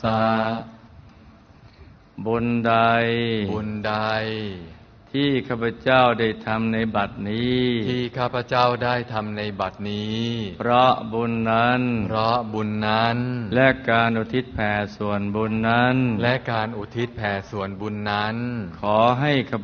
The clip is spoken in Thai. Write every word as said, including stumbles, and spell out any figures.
สะบุญใดบุญใดที่ข้าพเจ้าได้ทำในบัดนี้ที่ข้าพเจ้าได้ทำในบัดนี้เพราะบุญนั้นเพราะบุญนั้นและการอุทิศแผ่ส่วนบุญนั้นและการอุทิศแผ่ส่วนบุญนั้นขอให้ข้าพ